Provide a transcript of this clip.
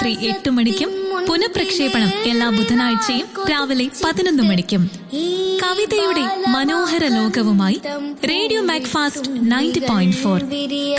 രാത്രി 8 മണിക്കും പുനഃപ്രക്ഷേപണം എല്ലാ ബുധനാഴ്ചയും രാവിലെ 11 മണിക്കും. കവിതയുടെ മനോഹര ലോകവുമായി റേഡിയോ മാക്ഫാസ്റ്റ് 90.4